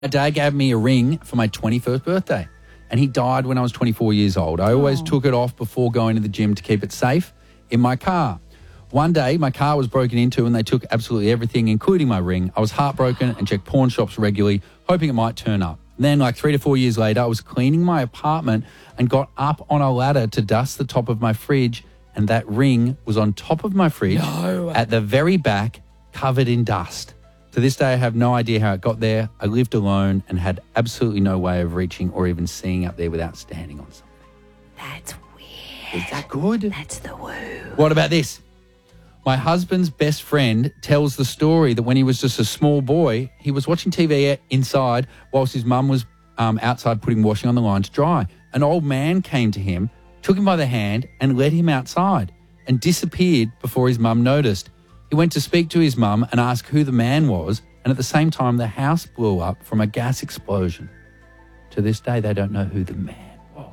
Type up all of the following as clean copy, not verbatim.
My dad gave me a ring for my 21st birthday, and he died when I was 24 years old. I always took it off before going to the gym to keep it safe in my car. One day, my car was broken into and they took absolutely everything, including my ring. I was heartbroken and checked pawn shops regularly, hoping it might turn up. Then, like 3 to 4 years later, I was cleaning my apartment and got up on a ladder to dust the top of my fridge, and that ring was on top of my fridge at the very back, covered in dust. To this day, I have no idea how it got there. I lived alone and had absolutely no way of reaching or even seeing up there without standing on something. That's weird. Is that good? That's the woo. What about this? My husband's best friend tells the story that when he was just a small boy, he was watching TV inside whilst his mum was outside putting washing on the line to dry. An old man came to him, took him by the hand and led him outside and disappeared before his mum noticed. He went to speak to his mum and ask who the man was, and at the same time the house blew up from a gas explosion. To this day, they don't know who the man was.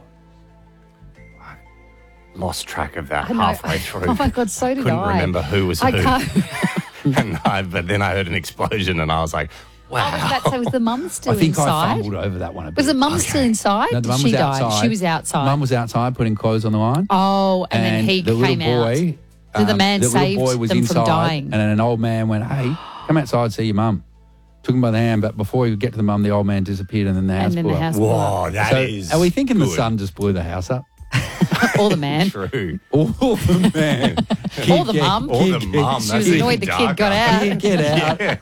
Lost track of that halfway through. Oh, my God, so did Couldn't I. remember who was who. I can't. But then I heard an explosion and I was like, wow. So was the mum still I think I inside? fumbled over that one a bit. Was the mum still inside? No, the mum she was died. outside. She was outside. Mum was outside putting clothes on the line. Oh, and then he the came little out. boy, So the man the saved little boy was them inside, from dying. and then an old man went, "Hey, come outside, see your mum." Took him by the hand, but before he could get to the mum, the old man disappeared, and then the house blew up. Whoa, that is. Are we thinking the good. sun just blew the house up? Or the man. True. Or the man. Or the mum. Or the mum. She was annoyed the kid got out. Get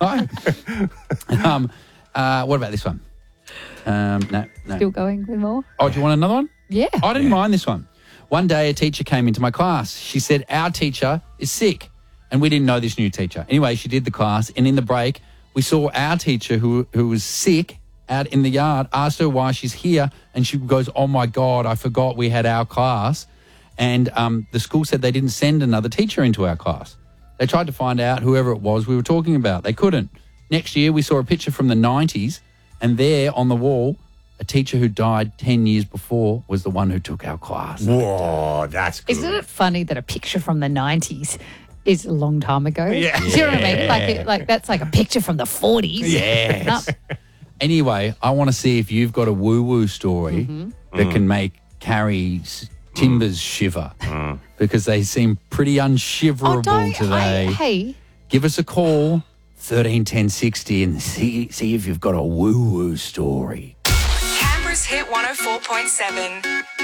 out. What about this one? No. Still going with more? Oh, do you want another one? Yeah. I didn't mind this one. One day a teacher came into my class. She said, our teacher is sick. And we didn't know this new teacher. Anyway, she did the class. And in the break, we saw our teacher who was sick out in the yard, asked her why she's here. And she goes, oh, my God, I forgot we had our class. And the school said they didn't send another teacher into our class. They tried to find out whoever it was we were talking about. They couldn't. Next year, we saw a picture from the 90s. And there on the wall, a teacher who died 10 years before was the one who took our class. Whoa, that's good. Isn't it funny that a picture from the 90s is a long time ago? Yeah. Do you know what I mean? Like that's like a picture from the 40s. Yes. Anyway, I want to see if you've got a woo-woo story that can make Carrie's timbers shiver because they seem pretty unshiverable today. Hey. Give us a call, 131060, and see if you've got a woo-woo story. Canberra's Hit 104.7.